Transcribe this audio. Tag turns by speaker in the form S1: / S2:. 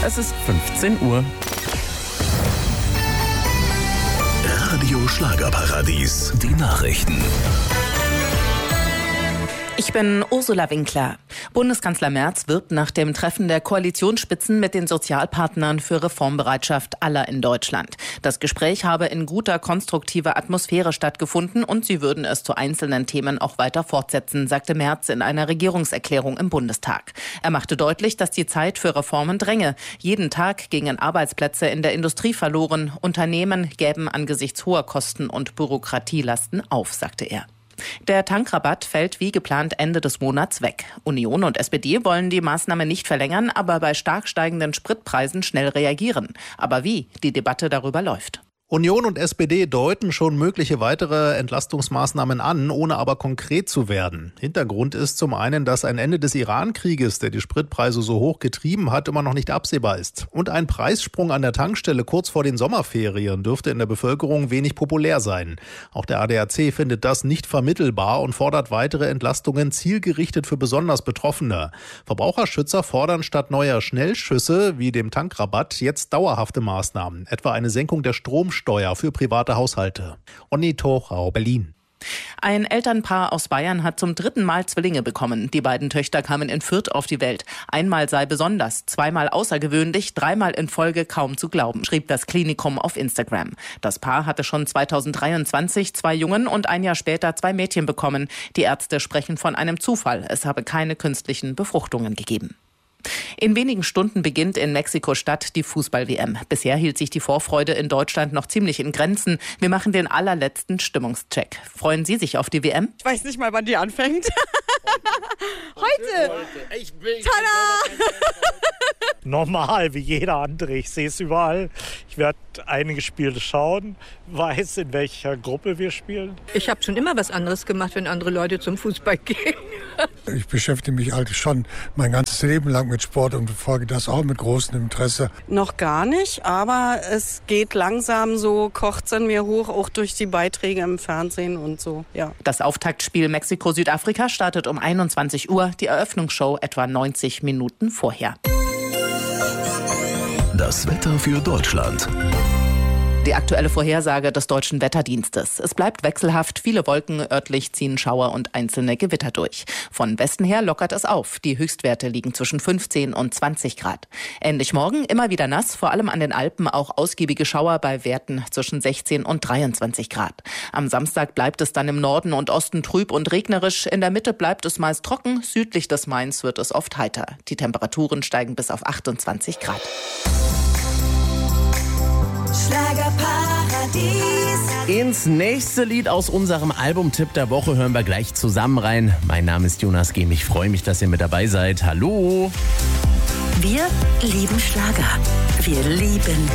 S1: Es ist 15 Uhr.
S2: Radio Schlagerparadies, die Nachrichten.
S3: Ich bin Ursula Winkler. Bundeskanzler Merz wirbt nach dem Treffen der Koalitionsspitzen mit den Sozialpartnern für Reformbereitschaft aller in Deutschland. Das Gespräch habe in guter, konstruktiver Atmosphäre stattgefunden und sie würden es zu einzelnen Themen auch weiter fortsetzen, sagte Merz in einer Regierungserklärung im Bundestag. Er machte deutlich, dass die Zeit für Reformen dränge. Jeden Tag gingen Arbeitsplätze in der Industrie verloren. Unternehmen gäben angesichts hoher Kosten und Bürokratielasten auf, sagte er. Der Tankrabatt fällt wie geplant Ende des Monats weg. Union und SPD wollen die Maßnahme nicht verlängern, aber bei stark steigenden Spritpreisen schnell reagieren. Aber wie? Die Debatte darüber läuft.
S4: Union und SPD deuten schon mögliche weitere Entlastungsmaßnahmen an, ohne aber konkret zu werden. Hintergrund ist zum einen, dass ein Ende des Iran-Krieges, der die Spritpreise so hoch getrieben hat, immer noch nicht absehbar ist. Und ein Preissprung an der Tankstelle kurz vor den Sommerferien dürfte in der Bevölkerung wenig populär sein. Auch der ADAC findet das nicht vermittelbar und fordert weitere Entlastungen zielgerichtet für besonders Betroffene. Verbraucherschützer fordern statt neuer Schnellschüsse wie dem Tankrabatt jetzt dauerhafte Maßnahmen, etwa eine Senkung der Stromsteuer für private Haushalte. Onni Tochau, Berlin.
S3: Ein Elternpaar aus Bayern hat zum 3. Mal Zwillinge bekommen. Die beiden Töchter kamen in Fürth auf die Welt. Einmal sei besonders, zweimal außergewöhnlich, dreimal in Folge kaum zu glauben, schrieb das Klinikum auf Instagram. Das Paar hatte schon 2023 2 Jungen und ein Jahr später 2 Mädchen bekommen. Die Ärzte sprechen von einem Zufall. Es habe keine künstlichen Befruchtungen gegeben. In wenigen Stunden beginnt in Mexiko-Stadt die Fußball-WM. Bisher hielt sich die Vorfreude in Deutschland noch ziemlich in Grenzen. Wir machen den allerletzten Stimmungscheck. Freuen Sie sich auf die WM?
S5: Ich weiß nicht mal, wann die anfängt. Heute. Tada!
S6: Normal, wie jeder andere. Ich sehe es überall. Ich werde einige Spiele schauen, weiß, in welcher Gruppe wir spielen.
S7: Ich habe schon immer was anderes gemacht, wenn andere Leute zum Fußball gehen.
S8: Ich beschäftige mich eigentlich schon mein ganzes Leben lang mit Sport und verfolge das auch mit großem Interesse.
S5: Noch gar nicht, aber es geht langsam so, kocht es in mir hoch, auch durch die Beiträge im Fernsehen und so, ja.
S3: Das Auftaktspiel Mexiko-Südafrika startet um 21 Uhr, die Eröffnungsshow etwa 90 Minuten vorher.
S2: Das Wetter für Deutschland.
S3: Die aktuelle Vorhersage des Deutschen Wetterdienstes. Es bleibt wechselhaft, viele Wolken, örtlich ziehen Schauer und einzelne Gewitter durch. Von Westen her lockert es auf. Die Höchstwerte liegen zwischen 15 und 20 Grad. Ähnlich morgen immer wieder nass, vor allem an den Alpen auch ausgiebige Schauer bei Werten zwischen 16 und 23 Grad. Am Samstag bleibt es dann im Norden und Osten trüb und regnerisch. In der Mitte bleibt es meist trocken, südlich des Mains wird es oft heiter. Die Temperaturen steigen bis auf 28 Grad.
S1: Schlagerparadies. Ins nächste Lied aus unserem Albumtipp der Woche hören wir gleich zusammen rein. Mein Name ist Jonas Gehm. Ich freue mich, dass ihr mit dabei seid. Hallo.
S9: Wir lieben Schlager. Wir lieben